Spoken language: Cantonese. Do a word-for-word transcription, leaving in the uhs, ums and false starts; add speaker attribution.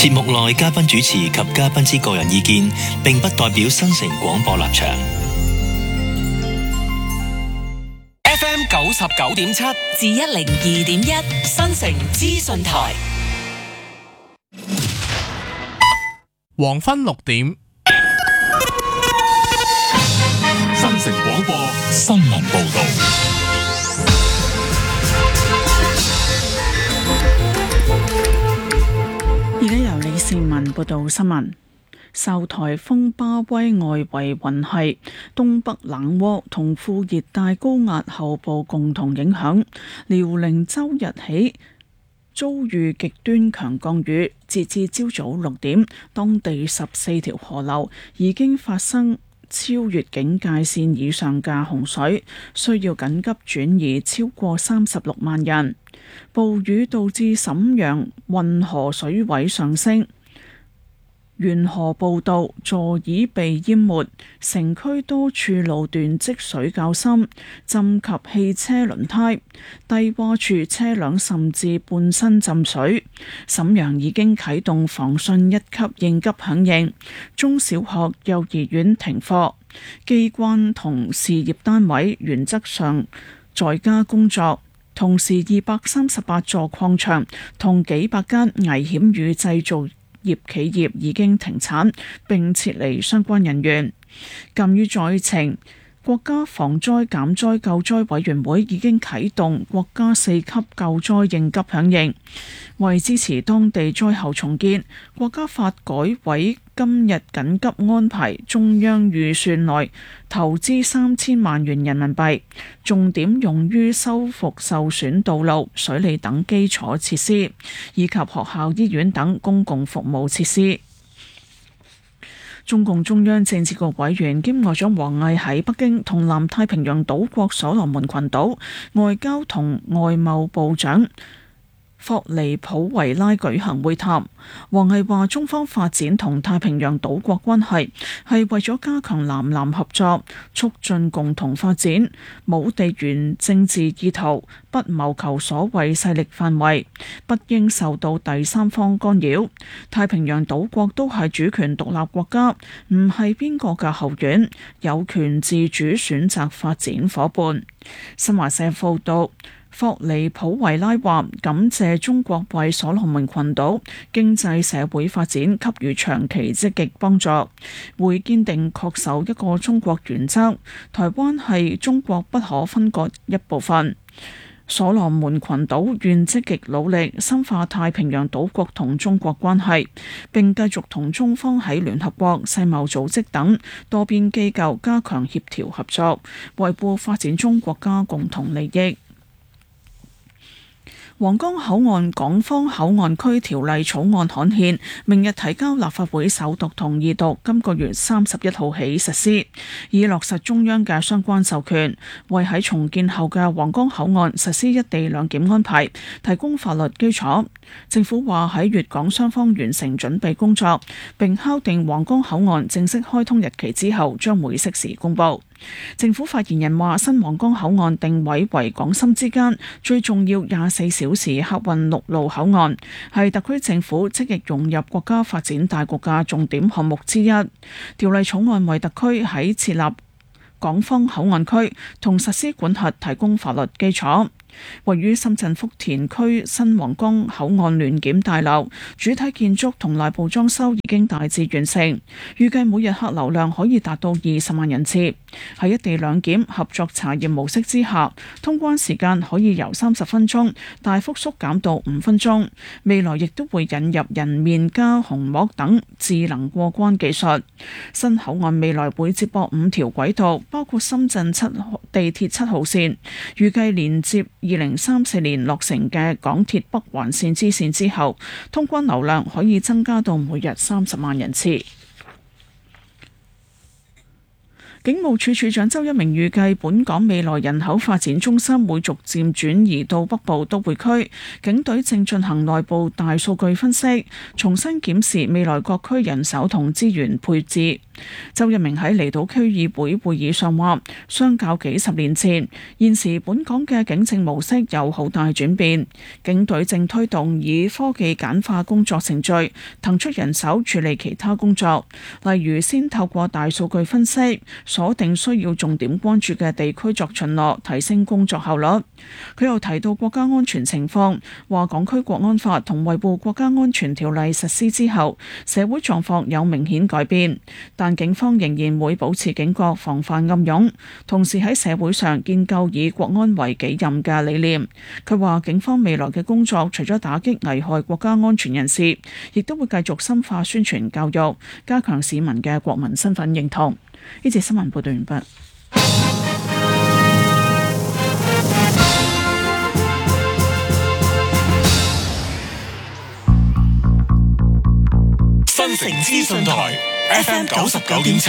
Speaker 1: 節目內嘉賓主持及嘉賓之個人意見，並不代表新城廣播立場。
Speaker 2: F M 九十九點七
Speaker 3: 至一零二點一，新城資訊台。
Speaker 4: 黃昏六點，
Speaker 5: 新城廣播新聞報道。
Speaker 6: 而家由李善文報道新聞。受颱風巴威外圍雲系、東北冷渦同副熱帶高壓後部共同影響，遼寧周日起遭遇極端強降雨，截至朝早六點，當地十四條河流已經發生超越警戒線以上嘅洪水，需要緊急轉移超過三十六萬人。暴雨導致瀋陽運河水位上升，沿河步道、座椅被淹沒，城區多處路段積水較深，浸及汽車輪胎，低洼處車輛甚至半身浸水。瀋陽已經啟動防汛一級應急響應，中小學、幼兒園停課，機關同事業單位原則上在家工作。同時，二百三十八座礦場同幾百間危險與製造業企業已經停產並撤離相關人員。鑑於災情，國家防災減災救災委員會已經啟動國家四級救災應急響應。為支持當地災後重建，國家發改委今日緊急安排中央預算內投資三千萬元人民幣，重點用於修復受損道路、水利等基礎設施，以及學校、醫院等公共服務設施。中共中央政治局委員兼外長王毅喺北京同南太平洋島國所羅門群島外交同外貿部長霍尼普維拉舉行會談。王毅話：中方發展同太平洋島國關係係為咗加強南南合作，促進共同發展，冇地緣政治意圖，不謀求所謂勢力範圍，不應受到第三方干擾。太平洋島國都係主權獨立國家，唔係邊個嘅後院，有權自主選擇發展伙伴。新華社報道，霍尼普維拉話感謝中國為所羅門群島經濟社會發展給予長期積極幫助，會堅定恪守一個中國原則，台灣係中國不可分割一部分。所羅門群島願積極努力深化太平洋島國同中國關係，並繼續同中方喺聯合國、世貿組織等多邊機構加強協調合作，維護發展中國家共同利益。皇崗口岸港方口岸區條例草案刊憲，明日提交立法會首讀同二讀，今個月三十一號起實施，以落實中央嘅相關授權，為喺重建後嘅皇崗口岸實施一地兩檢安排提供法律基礎。政府話喺粵港雙方完成準備工作，並敲定皇崗口岸正式開通日期之後，將會適時公佈。政府發言人話：新皇崗口岸定位為港深之間最重要廿四小時客運陸路口岸，係特區政府積極融入國家發展大局嘅重點項目之一。條例草案為特區喺設立港方口岸區同實施管轄提供法律基礎。位於深圳福田區新皇崗口岸聯檢大樓主體建築同內部裝修已經大致完成，預計每日客流量可以達到二十萬人次。喺一地兩檢合作查驗模式之下，通關時間可以由三十分鐘大幅縮減到五分鐘。未來亦都會引入人面加虹膜等智能過關技術。新口岸未來會接駁五條軌道，包括深圳七地鐵七號線，預計連接二零三四年落成嘅港鐵北環線支線之後，通關流量可以增加到每日三十萬人次。警務處處長周一鳴預計，本港未來人口發展中心會逐漸轉移到北部都會區。警隊正進行內部大數據分析，重新檢視未來各區人手同資源配置。 周一鳴喺離島區議會會議上話，相較幾十年前，現時本港嘅警政模式有好大轉變。警隊正推動以科技簡化工作程序，騰出人手處理其他工作，例如先透過大數據分析，鎖定需要重點關注嘅地區作巡邏，提升工作效率。佢又提到國家安全情況，話港區國安法同維護國家安全條例實施之後，社會狀況有明顯改變，但警方仍然會保持警覺，防範暗湧，同時喺社會上建構以國安為己任嘅理念。佢話警方未來嘅工作除咗打擊危害國家安全人士，亦都會繼續深化宣傳教育，加強市民嘅國民身份認同。呢節新聞報道完畢。
Speaker 2: 新城資訊台 F M 九十九點七